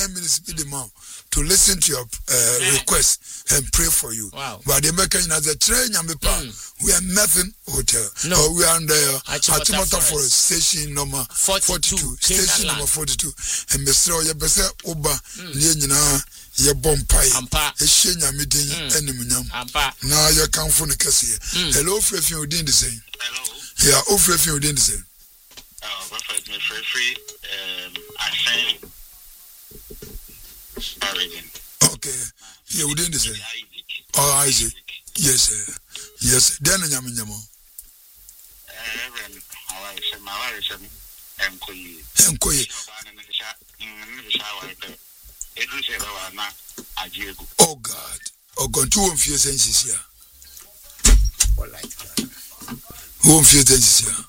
10 minutes be the mouth to listen to your request and pray for you. Wow. But the American as a train, we are nothing hotel. No, we are under Achimota Forest station number 42. Station number 42. And Mr. Yabese Oba, Nina, your bompay, a shenya meeting, and now you come from the Cassia. Hello, Free, you didn't say. Hello. Yeah, oh, Free, you didn't say. Free, I say. Okay, yeah, we didn't say. Oh, Isaac. Yes, sir. Yes, then I'm in your mom. Oh, God. Oh, God, 2 of your senses here. Who feels senses here?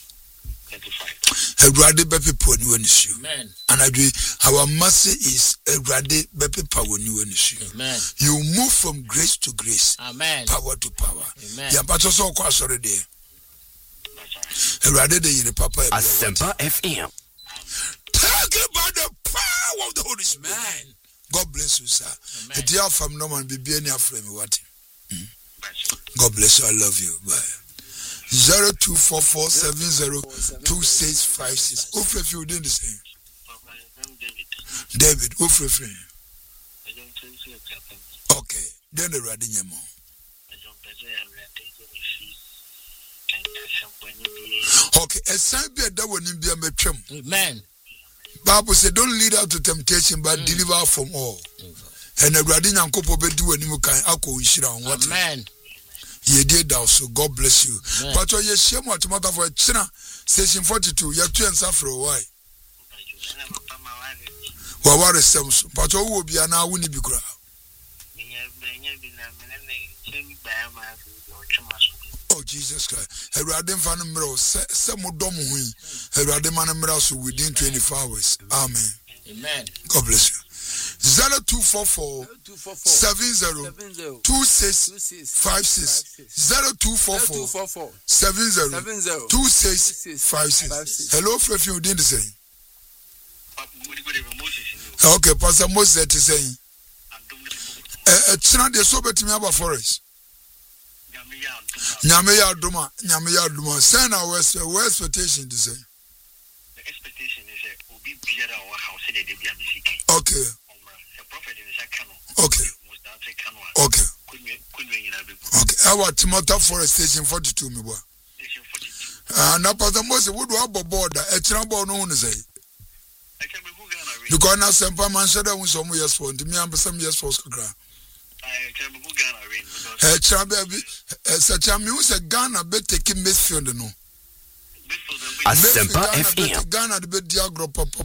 Erade bepe po ni wanisu. Amen. And I do our mercy is erade bepe power ni wanisu. Amen. You move from grace to grace. Amen. Power to power. Amen. Ya pato so kwa sorry there. Erade de yine papa. Asempa FM. Talk about the power of the Holy Spirit. Amen. God bless you, sir. Amen. The dear from no man be any afraid me what. God bless you. I love you. Bye. 0244702656. Who you didn't say? David, who okay, then the Radinamo. Okay, a sign be a double in be a metrum. Amen. Bible said, don't lead out to temptation, but deliver from all. And the Radinam couple be do any kind of what? Amen. Ye did also. God bless you. Amen. But you share what matter for China station 42. You have to answer for why. What is some? But who will be an hour when you be crowd? Oh Jesus Christ! A radin fan mirror. Some more dumb win. A radin man mirror within 24 hours. Amen. Amen. God bless you. 0244 70 2656 0244 70 2656. Hello, Fred, you didn't say. Okay, Pastor Moses is saying. It's not the sober to me about forest. Nyame Duma. Send our expectation to say. The expectation is that will be better our house in the music. Okay. Okay. Okay. Okay. Our Timothy Forest Station 42 me boy. Now Pastor Moses would do about border. A trouble no one say. Because now some man said that we some years for me and some years for Scra. A trouble such a music Ghana bet taking Misfield no. Asempa FM. Ghana the bed diagro papa.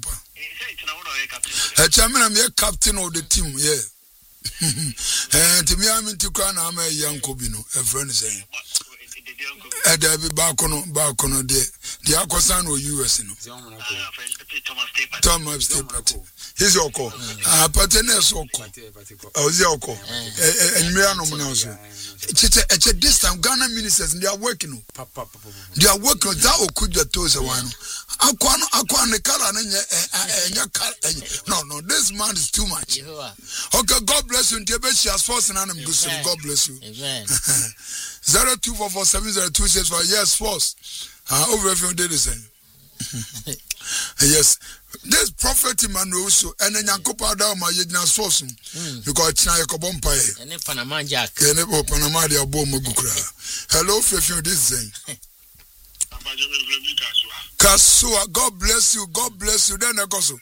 A chairman I'm a captain of the team, yeah. And to me, I'm into crown, I'm a young Kobino, a friend saying. And there be Bacono, the Aquasan or US. Thomas State. He's your call. Paternes or call. Oh, your call. And Miano Monazo. It's a distance. Ghana ministers, and they are working. They are working. That could your toes a while. No, this man is too much. Okay, God bless you. God bless you. Amen. 0244702656. Yes, force. Over if you did the same. Yes, this prophet Emmanuel also, and then Yankopa down my Yedna source because it's not a bompai. And if Panama Jack, and if Panama, they are bomb Gukra. Hello, if you this thing. Kasua, God bless you, then I go so.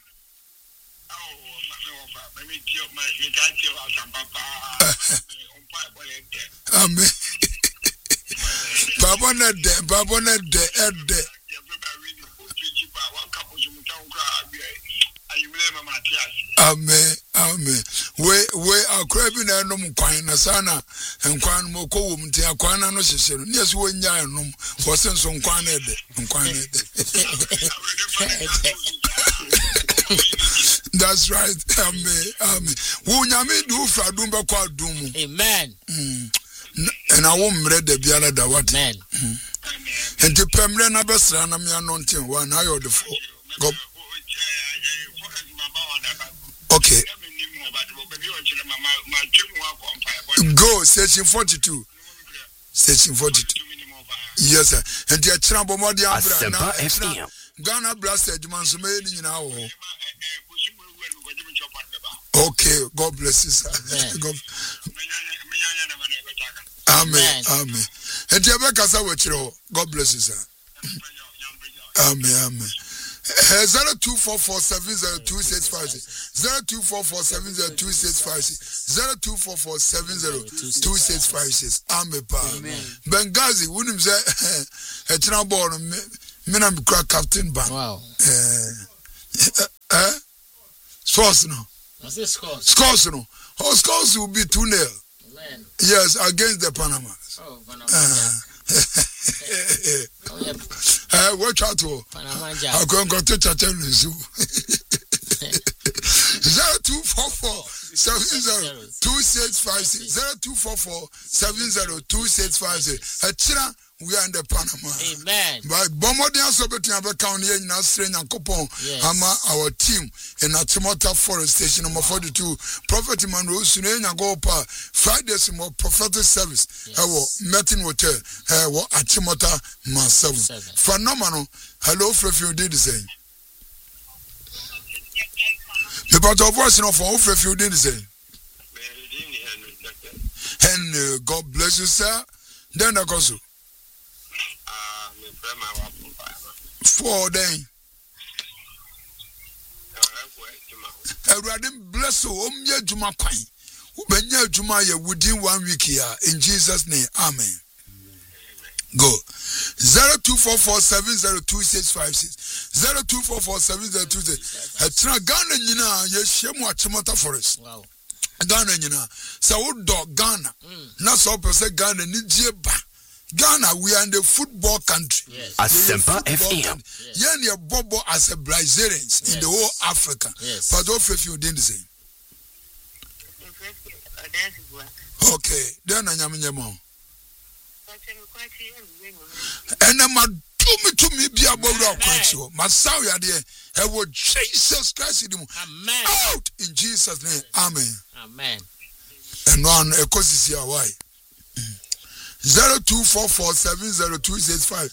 Amen. Babonede, Ede. Amen. We are craving a num quine, sana, and quan moko mte a quana no session. Yes, when yanum was some quined. That's right. Amen. Who yami do for Dumba called Dum. Amen. And I won't read the Biala da what. Amen. And the Pembrana Besran, I'm your non-team one. I order for God. Go, station 42. Station 42. Yes, sir. And the Chamber Modia FM. Ghana Blasted, Mansume, you know. Okay, God bless you, sir. Amen. Amen. And the Abacasa, God bless you, sir. Amen. 0244702656 0244702656 0244702656 Amen. Benghazi wouldn't say a trambor mina mikra captain ban. Wow. Scores no. What's this score? Scores no. Oh, scores will be 2-0. Yes, against the Panama. Oh, Panama. Watch out to Panama. I'm going to touch on the zoo. 0244702656 0244702656 Achira we are in the Panama. Amen. By Bomodian Sobetin County in Australia and Copon, our team in Achimota Forest Station number 42. Prophet Emmanuel Sunena Gopa, Fridays more prophetic service. Meeting hotel, Achimota myself. Phenomenal. Hello, Frefio did the same. The part of voice of all Frefio did the same. And God bless you, sir. Then I go so. 4 days. Everybody bless you. Juma Quine. Who been Juma within 1 week here. In Jesus' name. Amen. Go. 0244702656 0244702656 Atra Ghana nyina ye shemu Achimota Forest. Wow. Ghana nyina. So wo dog Ghana. Na so person Ghana ni ba. Ghana, we are in the football country. Yes. Asempa FM. Yeah, Bobo as a Brazilians in the whole Africa. Yes. But don't feel you didn't say. Okay, then I am in your mom. And I'm a to me be about quench. My soul, there. I will Jesus Christ in him. Amen. Out in Jesus' name. Amen. Amen. And one a cause is here. Why? 0244702656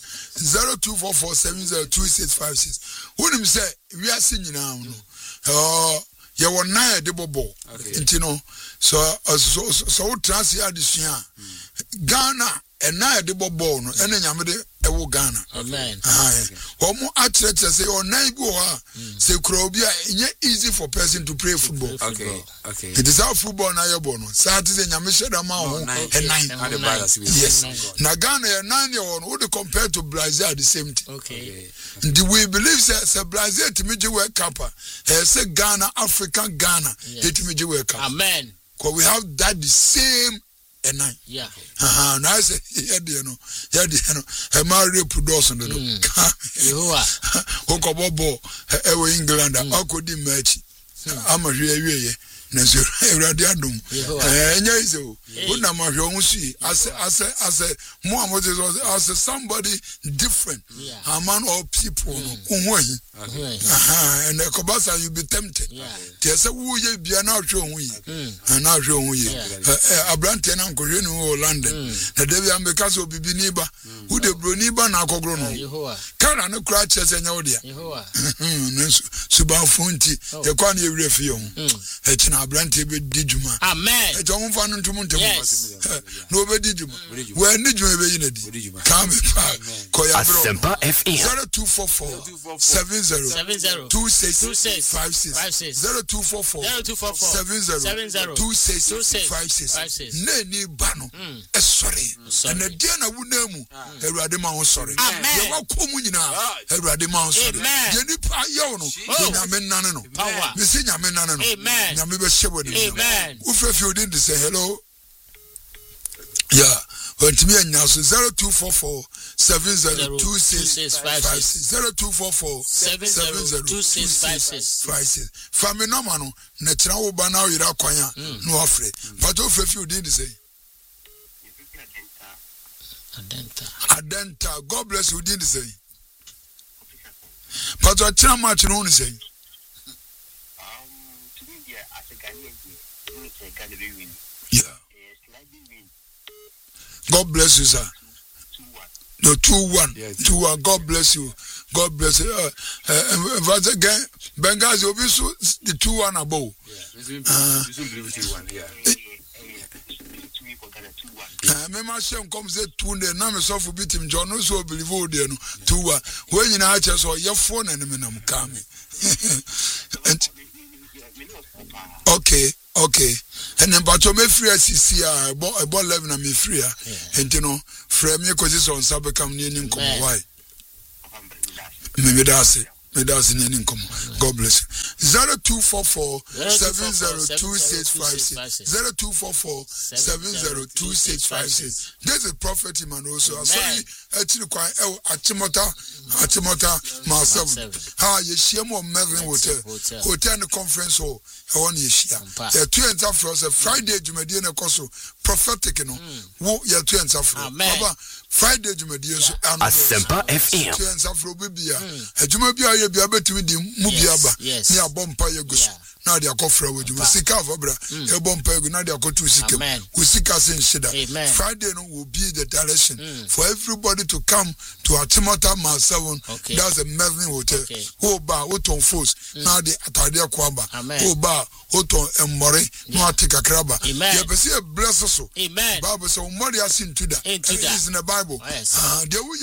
0244702656 Who him say we are singing now you were nine de bobo you know so trans here this year Ghana and nine de bobo no and nyamede ewo Ghana. Amen. Omo atlet say o nine go say krobia easy for person to play football. Okay. It is how football na ye born. Saturday nyame sheda ma ho and 9. Yes. Na Ghana 9 year on who compare to Brazil the same thing. Okay. We believe say Brazil to me World Cup. Say Ghana, African Ghana, it me World Cup. Amen. Because we have that the same and 9. Yeah. Now I say a marry production do. Okobobo ewe England akodi match. Ama hwe na so Ewrade adom. Enya izo. Una ma hwe ohun si as somebody different. A man or people no. And the Kobasa you be tempted. They say wo ye bia na hwe ohun yi. Na hwe ohun yi. Abrante na nkohwe no London. Na David ambeka so bibi ni ba. Who de broni ba na akogro no. Kana no kra chese nya wo dia. Suba funti. Ye kwa na ewre fie ho. Echina abrante be dijuma. Amen. Ejo mo fa no ntum ntem. No be dijuma. We ni juma be yina di. Come ko ya bro. Asempa FM 0244 70 2656 0244 70 2656 Neni bano sorry. And the dia na wunemu Ewrade ma won sorry. Ye wa komu nyina Ewrade ma won sorry. Ye ni pa ye no. Nyame nane no. Me se nyame nane no. Nyame be shebo ni. Amen. Ufefi odin de say hello. Yeah. But me and now 0244 70 2656 0244 70 2656 Family no man na tira wo ba na o yira kwanya no afre. But Ufefi odin de say Adenta. God bless you. Didn't say. But I tell much no say. Yeah. God bless you, sir. No, 2-1. Yes. 2-1. God bless you. God bless you. But again, Benghazi will be the 2-1 above. Me shame come say 2 day na me so for beat him John no so believe o dey no 2-1 when you na che so your phone and me na m ka me. Okay. And then but me free CC about 11 na me free and you know frame me cause it's on sabekam ni nkom why me that's in any income. God bless you. 0244 702656 0244 702656. This is Prophet Emmanuel. So sorry, actually quite Atimota myself. How you share more Melvin Hotel and conference hall. I want you share. The 2 and after us a Friday Jumadiana Koso prophetic no. Wo ya 2 and after. Friday Jumadiana Asempa FM. 2 and after bibia. Ejumabia be able to di mubiaba ni abompa yeguso na dia kofra wajuma sika fabra e bompa yegu na dia kotu sika usika sen shida. Friday no will be the direction for everybody to come to Atimota Mile 7. That's a Melvin Hotel. Ho ba oton force na de atade kwamba ho ba oton emmore no atika kraba ye be say bless us. Bible say umori asin to that is in the Bible.